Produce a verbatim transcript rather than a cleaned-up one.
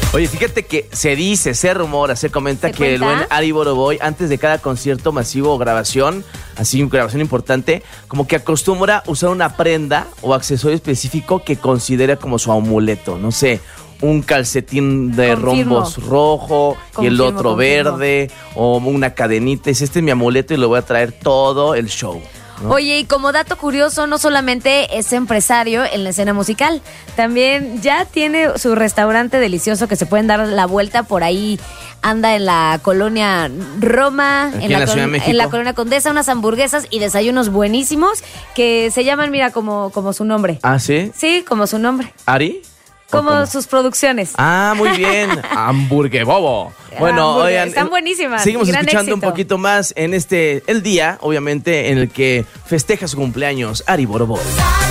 Oye, fíjate que se dice, se rumora, se comenta ¿Se que el cuenta? buen Ari Boroboy, antes de cada concierto masivo o grabación, así grabación importante, como que acostumbra usar una prenda o accesorio específico que considera como su amuleto. No sé, un calcetín de Confirmo. rombos rojo y el Confirmo, otro confirmo. verde, o una cadenita. Dice, este es mi amuleto y lo voy a traer todo el show, ¿no? Oye, y como dato curioso, no solamente es empresario en la escena musical, también ya tiene su restaurante delicioso que se pueden dar la vuelta por ahí. Anda en la colonia Roma, Aquí en en la, la Ciudad de col- México. en la colonia Condesa, unas hamburguesas y desayunos buenísimos que se llaman, mira, como, como su nombre. ¿Ah, sí? Sí, como su nombre. ¿Ari? ¿O Como cómo? sus producciones. Ah, muy bien. Hamburgue Bobo. Bueno, Hamburgue- oigan. están eh, buenísimas, Seguimos gran escuchando un éxito. poquito más en este, el día, obviamente, en el que festeja su cumpleaños Ari Boroboy.